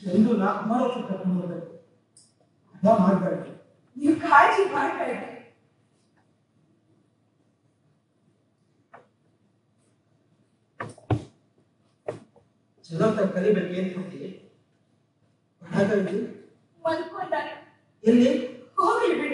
ಎಂದು ನಾ ಅಮಾರೋತ್ರ ಕರ್ಕೊಂಡು ಹೋಗ್ಬೇಕು. ಅದ ಮಾಡಬೇಡ್ರಿ. ನೀವು ಕಾಳಜಿ ಮಾಡಬೇಡ್ರಿ. ಚಲೋ ಕಲಿಬೇಕು. ಏನ್ ಕೊಡ್ತೀವಿ? ಮಲ್ಕೊಂಡಾಗ ಎಲ್ಲಿ ಹೋಗ್ಲಿ ಬಿಡಿ.